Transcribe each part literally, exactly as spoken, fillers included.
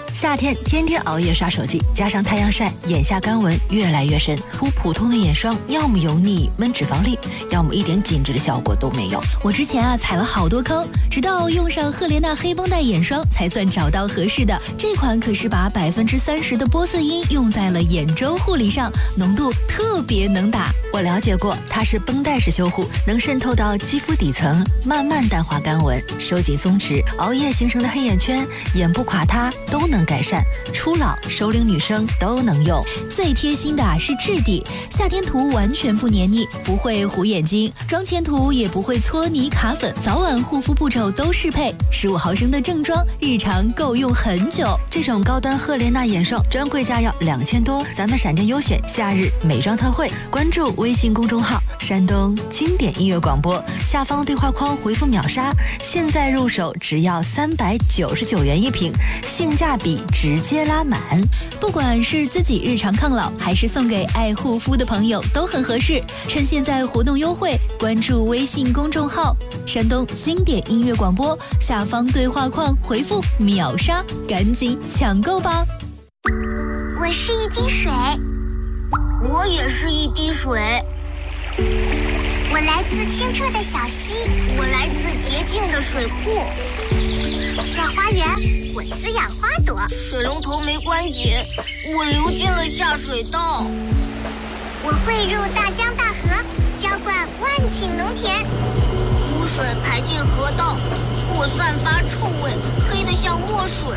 夏天天天熬夜刷手机，加上太阳晒，眼下干纹越来越深。涂普通的眼霜，要么油腻闷脂肪粒，要么一点紧致的效果都没有。 我之前啊踩了好多坑，直到用上赫莲娜黑绷带眼霜，才算找到合适的。这款可是把百分之三十的玻色因用在了眼周护理上，浓度特别能打。 我了解过，它是绷带式修护，能渗透到肌肤底层，慢慢淡化干纹，收紧松弛，熬夜形成的黑眼圈、眼部垮塌都能改善。初老、熟龄女生都能用。 最贴心的是质地，夏天涂完全不黏腻，不会糊眼睛，妆前涂也不会搓泥卡粉，早晚护肤步骤都适配。十五毫升的正装，日常够用很久。 这种高端赫莲娜眼霜专柜价要两千多，咱们闪电优选夏日美妆特惠，关注微信公众号山东经典音乐广播，下方对话框回复秒杀，现在入手只要三百九十九元一瓶，性价比直接拉满。 不管是自己日常抗老，还是送给爱护肤的朋友，都很合适。趁现在活动优惠，关注微信公众号山东经典音乐广播，下方对话框回复秒杀，赶紧抢购吧。 我是一滴水， 我也是一滴水。 我来自清澈的小溪， 我来自洁净的水库。 在花园，我滋养花朵。 水龙头没关紧，我流进了下水道。 我汇入大江大河，浇灌万顷农田。 污水排进河道，我散发臭味，黑得像墨水。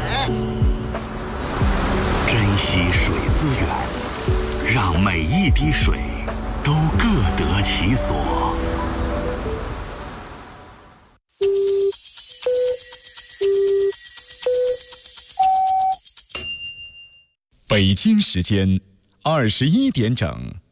珍惜水资源，让每一滴水都各得其所。 北京时间二十一点整。